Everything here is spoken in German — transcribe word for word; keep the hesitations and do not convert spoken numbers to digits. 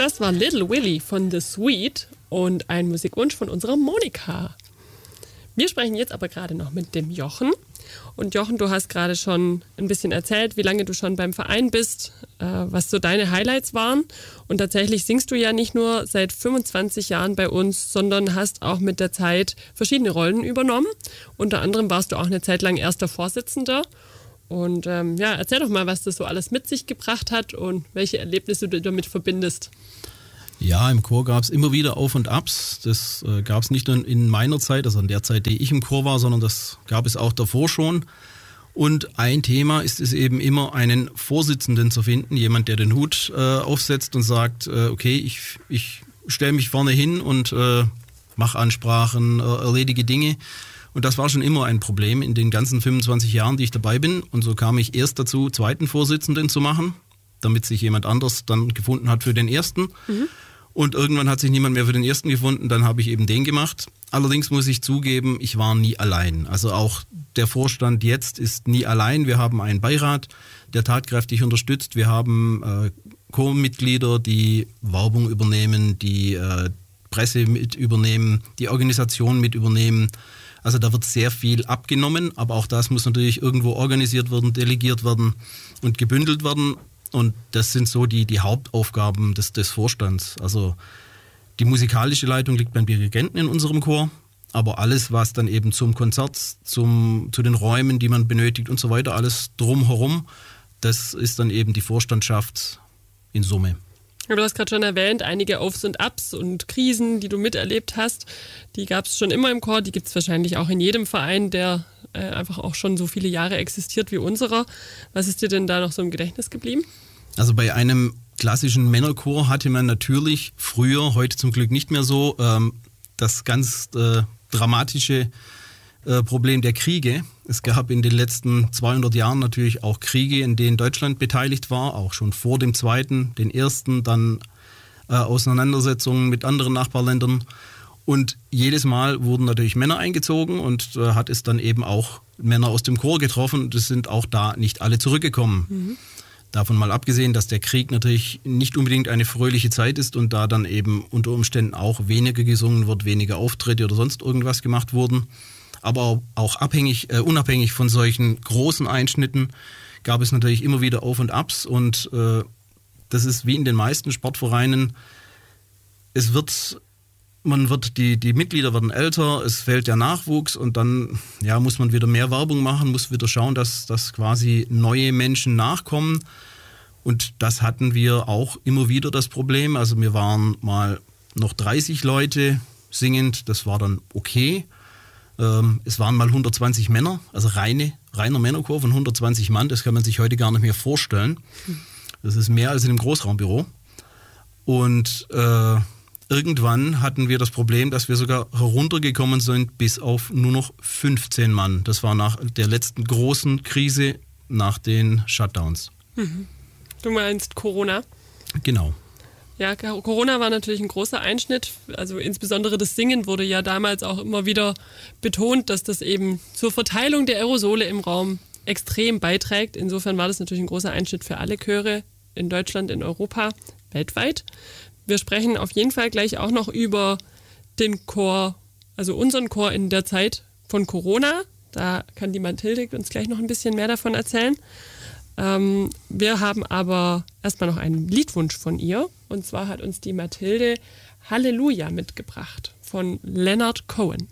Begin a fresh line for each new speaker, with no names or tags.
Das war Little Willy von The Sweet und ein Musikwunsch von unserer Monika. Wir sprechen jetzt aber gerade noch mit dem Jochen. Und Jochen, du hast gerade schon ein bisschen erzählt, wie lange du schon beim Verein bist, äh, was so deine Highlights waren. Und tatsächlich singst du ja nicht nur seit fünfundzwanzig Jahren bei uns, sondern hast auch mit der Zeit verschiedene Rollen übernommen. Unter anderem warst du auch eine Zeit lang erster Vorsitzender. Und ähm, ja, erzähl doch mal, was das so alles mit sich gebracht hat und welche Erlebnisse du damit verbindest.
Ja, im Chor gab es immer wieder Auf und Abs. Das äh, gab es nicht nur in meiner Zeit, also in der Zeit, die ich im Chor war, sondern das gab es auch davor schon. Und ein Thema ist es eben immer, einen Vorsitzenden zu finden, jemand, der den Hut äh, aufsetzt und sagt, äh, okay, ich, ich stelle mich vorne hin und äh, mache Ansprachen, äh, erledige Dinge. Und das war schon immer ein Problem in den ganzen fünfundzwanzig Jahren, die ich dabei bin. Und so kam ich erst dazu, zweiten Vorsitzenden zu machen, damit sich jemand anders dann gefunden hat für den ersten. Mhm. Und irgendwann hat sich niemand mehr für den ersten gefunden, dann habe ich eben den gemacht. Allerdings muss ich zugeben, ich war nie allein. Also auch der Vorstand jetzt ist nie allein. Wir haben einen Beirat, der tatkräftig unterstützt. Wir haben äh, Chormitglieder, die Werbung übernehmen, die äh, Presse mit übernehmen, die Organisation mit übernehmen. Also da wird sehr viel abgenommen, aber auch das muss natürlich irgendwo organisiert werden, delegiert werden und gebündelt werden. Und das sind so die, die Hauptaufgaben des, des Vorstands. Also die musikalische Leitung liegt beim Dirigenten in unserem Chor, aber alles, was dann eben zum Konzert, zum, zu den Räumen, die man benötigt und so weiter, alles drumherum, das ist dann eben die Vorstandschaft in Summe.
Du hast gerade schon erwähnt, einige Aufs und Abs und Krisen, die du miterlebt hast, die gab es schon immer im Chor, die gibt es wahrscheinlich auch in jedem Verein, der äh, einfach auch schon so viele Jahre existiert wie unserer. Was ist dir denn da noch so im Gedächtnis geblieben?
Also bei einem klassischen Männerchor hatte man natürlich früher, heute zum Glück nicht mehr so, ähm, das ganz äh, dramatische äh, Problem der Kriege. Es gab in den letzten zweihundert Jahren natürlich auch Kriege, in denen Deutschland beteiligt war, auch schon vor dem Zweiten, den Ersten, dann äh, Auseinandersetzungen mit anderen Nachbarländern. Und jedes Mal wurden natürlich Männer eingezogen und äh, hat es dann eben auch Männer aus dem Chor getroffen. Und es sind auch da nicht alle zurückgekommen. Mhm. Davon mal abgesehen, dass der Krieg natürlich nicht unbedingt eine fröhliche Zeit ist und da dann eben unter Umständen auch weniger gesungen wird, weniger Auftritte oder sonst irgendwas gemacht wurden. Aber auch abhängig, äh, unabhängig von solchen großen Einschnitten gab es natürlich immer wieder Auf und Abs. Und äh, das ist wie in den meisten Sportvereinen. Es wird, man wird, die, die Mitglieder werden älter, es fehlt der Nachwuchs und dann ja, muss man wieder mehr Werbung machen, muss wieder schauen, dass, dass quasi neue Menschen nachkommen. Und das hatten wir auch immer wieder das Problem. Also wir waren mal noch dreißig Leute singend, das war dann okay. Es waren mal hundertzwanzig Männer, also reine, reiner Männerchor von hundertzwanzig Mann, das kann man sich heute gar nicht mehr vorstellen. Das ist mehr als in einem Großraumbüro. Und äh, irgendwann hatten wir das Problem, dass wir sogar heruntergekommen sind bis auf nur noch fünfzehn Mann. Das war nach der letzten großen Krise, nach den Shutdowns.
Mhm. Du meinst Corona?
Genau.
Ja, Corona war natürlich ein großer Einschnitt. Also insbesondere das Singen wurde ja damals auch immer wieder betont, dass das eben zur Verteilung der Aerosole im Raum extrem beiträgt. Insofern war das natürlich ein großer Einschnitt für alle Chöre in Deutschland, in Europa, weltweit. Wir sprechen auf jeden Fall gleich auch noch über den Chor, also unseren Chor in der Zeit von Corona. Da kann die Mathilde uns gleich noch ein bisschen mehr davon erzählen. Ähm, wir haben aber erstmal noch einen Liedwunsch von ihr. Und zwar hat uns die Mathilde Halleluja mitgebracht von Leonard Cohen.